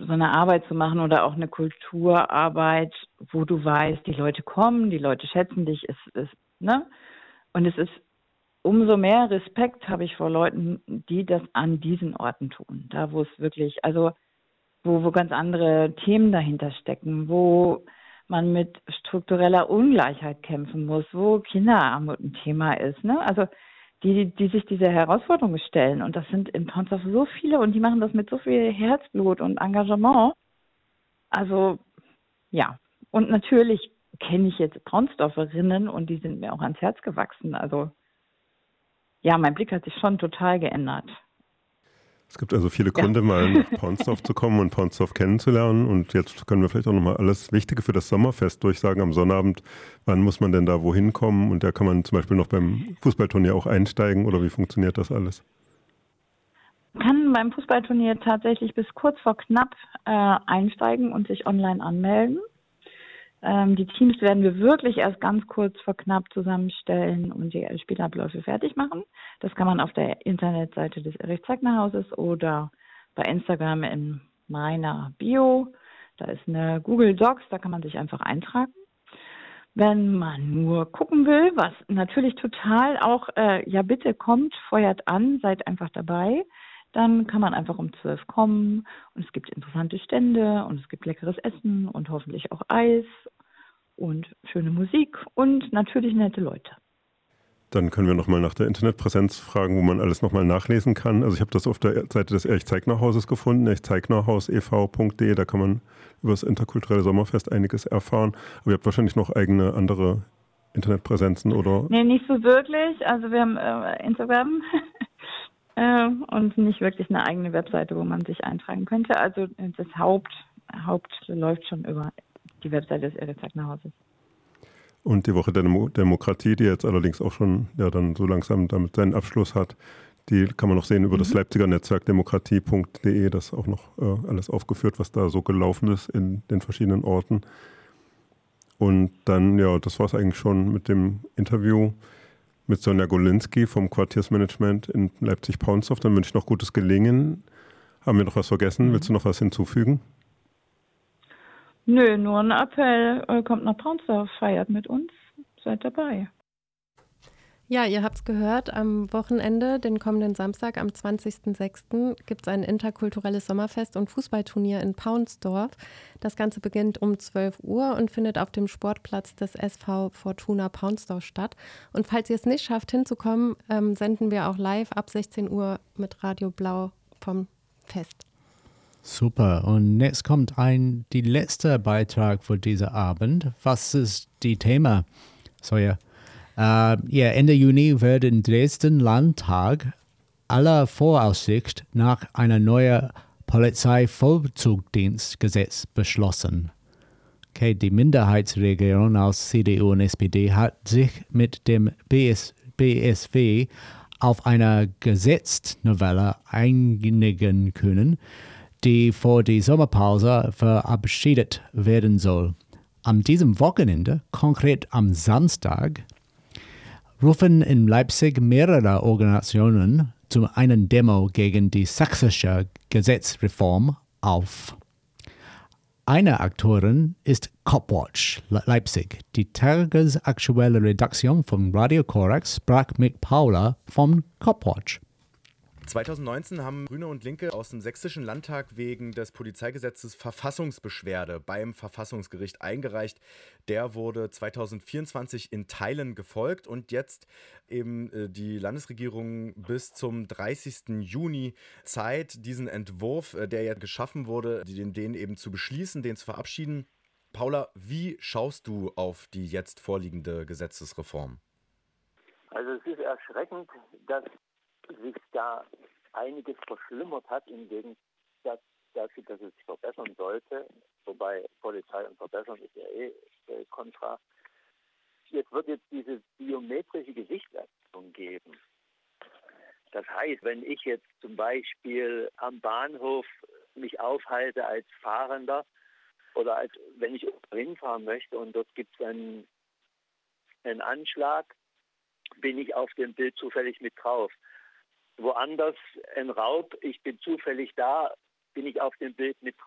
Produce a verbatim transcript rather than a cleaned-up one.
so eine Arbeit zu machen oder auch eine Kulturarbeit, wo du weißt, die Leute kommen, die Leute schätzen dich, es ist, ne? Und es ist umso mehr Respekt habe ich vor Leuten, die das an diesen Orten tun. Da, wo es wirklich, also wo, wo ganz andere Themen dahinter stecken, wo man mit struktureller Ungleichheit kämpfen muss, wo Kinderarmut ein Thema ist, ne? Also die, die sich diese Herausforderungen stellen. Und das sind in Paunsdorf so viele und die machen das mit so viel Herzblut und Engagement. Also, ja. Und natürlich kenne ich jetzt Paunsdorferinnen und die sind mir auch ans Herz gewachsen. Also, ja, mein Blick hat sich schon total geändert. Es gibt also viele Gründe, ja. mal nach Paunsdorf zu kommen und Paunsdorf kennenzulernen. Und jetzt können wir vielleicht auch nochmal alles Wichtige für das Sommerfest durchsagen am Sonnabend. Wann muss man denn da wohin kommen? Und da kann man zum Beispiel noch beim Fußballturnier auch einsteigen. Oder wie funktioniert das alles? Man kann beim Fußballturnier tatsächlich bis kurz vor knapp äh, einsteigen und sich online anmelden. Ähm, die Teams werden wir wirklich erst ganz kurz vor knapp zusammenstellen und die Spielabläufe fertig machen. Das kann man auf der Internetseite des Erich-Zeigner-Hauses oder bei Instagram in meiner Bio. Da ist eine Google Docs, da kann man sich einfach eintragen. Wenn man nur gucken will, was natürlich total auch, äh, ja bitte kommt, feuert an, seid einfach dabei. Dann kann man einfach um zwölf kommen und es gibt interessante Stände und es gibt leckeres Essen und hoffentlich auch Eis und schöne Musik und natürlich nette Leute. Dann können wir nochmal nach der Internetpräsenz fragen, wo man alles nochmal nachlesen kann. Also ich habe das auf der Seite des Erich-Zeigner-Hauses gefunden, erich-zeignerhaus e v punkt de. Da kann man über das interkulturelle Sommerfest einiges erfahren. Aber ihr habt wahrscheinlich noch eigene andere Internetpräsenzen, oder? Nee, nicht so wirklich. Also wir haben äh, Instagram äh, und nicht wirklich eine eigene Webseite, wo man sich eintragen könnte. Also das Haupt, Haupt läuft schon über die Webseite des Erich-Zeigner-Hauses. Und die Woche der Demo- Demokratie, die jetzt allerdings auch schon ja dann so langsam damit seinen Abschluss hat, die kann man noch sehen über mhm. das Leipziger Netzwerk demokratie punkt de, das auch noch äh, alles aufgeführt, was da so gelaufen ist in den verschiedenen Orten. Und dann, ja, das war es eigentlich schon mit dem Interview mit Sonja Golinski vom Quartiersmanagement in Leipzig-Paunsdorf. Dann wünsche ich noch gutes Gelingen. Haben wir noch was vergessen? Mhm. Willst du noch was hinzufügen? Nö, nur ein Appell, kommt nach Paunsdorf, feiert mit uns, seid dabei. Ja, ihr habt's gehört, am Wochenende, den kommenden Samstag, am zwanzigsten sechsten gibt es ein interkulturelles Sommerfest und Fußballturnier in Paunsdorf. Das Ganze beginnt um zwölf Uhr und findet auf dem Sportplatz des S V Fortuna Paunsdorf statt. Und falls ihr es nicht schafft, hinzukommen, ähm, senden wir auch live ab sechzehn Uhr mit Radio Blau vom Fest. Super. Und jetzt kommt ein, die letzte Beitrag für diesen Abend. Was ist die Thema, Sonja? Uh, ja, Ende Juni wird in Dresden Landtag aller Voraussicht nach einer neuen Polizeivollzugdienstgesetz beschlossen. Okay, die Minderheitsregierung aus C D U und S P D hat sich mit dem B S W auf eine Gesetznovelle einigen können, die vor der Sommerpause verabschiedet werden soll. An diesem Wochenende, konkret am Samstag, rufen in Leipzig mehrere Organisationen zu einer Demo gegen die sächsische Gesetzreform auf. Eine Aktorin ist Copwatch Leipzig. Die tagesaktuelle Redaktion von Radio Korax sprach mit Paula von Copwatch. zweitausendneunzehn haben Grüne und Linke aus dem Sächsischen Landtag wegen des Polizeigesetzes Verfassungsbeschwerde beim Verfassungsgericht eingereicht. Der wurde zweitausendvierundzwanzig in Teilen gefolgt und jetzt eben äh, die Landesregierung bis zum dreißigsten Juni Zeit, diesen Entwurf, äh, der ja geschaffen wurde, den, den eben zu beschließen, den zu verabschieden. Paula, wie schaust du auf die jetzt vorliegende Gesetzesreform? Also es ist erschreckend, dass sich da einiges verschlimmert hat, im Gegensatz dazu, dass es sich verbessern sollte, wobei Polizei und Verbessern ist ja eh äh, kontra. Es wird jetzt diese biometrische Gesichtserkennung geben. Das heißt, wenn ich jetzt zum Beispiel am Bahnhof mich aufhalte als Fahrender oder als wenn ich hinfahren möchte und dort gibt es einen, einen Anschlag, bin ich auf dem Bild zufällig mit drauf. Woanders ein Raub, ich bin zufällig da, bin ich auf dem Bild mit